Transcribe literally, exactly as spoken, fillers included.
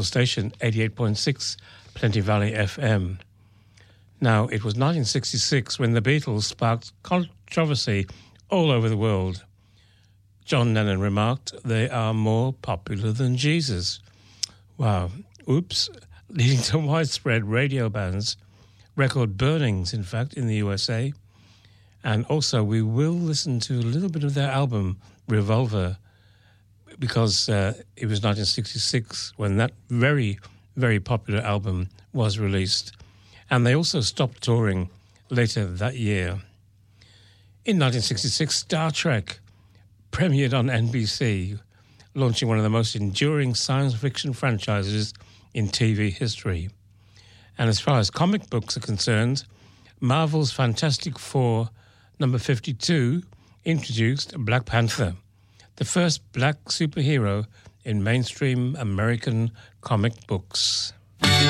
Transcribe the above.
station, eighty-eight point six Plenty Valley F M. Now, it was nineteen sixty-six when the Beatles sparked controversy all over the world. John Lennon remarked, "They are more popular than Jesus." Wow. Oops. Leading to widespread radio bans, record burnings, in fact, in the U S A. And also, we will listen to a little bit of their album, Revolver, because uh, it was nineteen sixty-six when that very, very popular album was released. And they also stopped touring later that year. In nineteen sixty-six, Star Trek premiered on N B C, launching one of the most enduring science fiction franchises in T V history. And as far as comic books are concerned, Marvel's Fantastic Four number fifty-two introduced Black Panther, the first black superhero in mainstream American comic books.